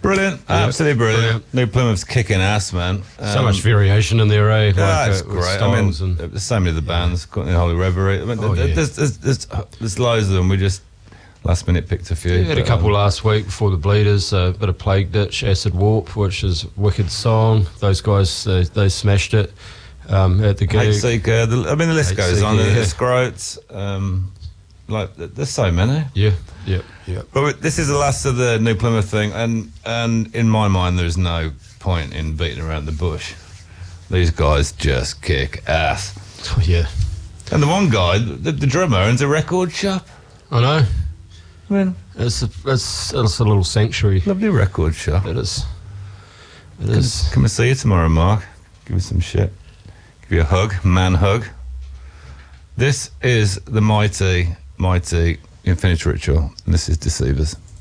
Brilliant, absolutely brilliant. New Plymouth's kicking ass, man. So much variation in there, eh? It's great. I mean, there's so many of the bands, Courtney Holy Reverie. I mean, there's loads of them. We just last minute picked a few. We had a couple last week before the Bleeders, a bit of Plague Ditch, Acid Warp, which is a wicked song. Those guys, they smashed it at the gig. Hate Seeker, the list goes on. The Scroats, there's so many. Yeah. But this is the last of the New Plymouth thing, and in my mind, there's no point in beating around the bush. These guys just kick ass. Oh, yeah. And the one guy, the drummer, owns a record shop. I know. I mean, it's a little sanctuary. Lovely record shop. It is. Come and see you tomorrow, Mark. Give you some shit. Give you a hug, man hug. This is the mighty Infinity Ritual, and this is Deceivers.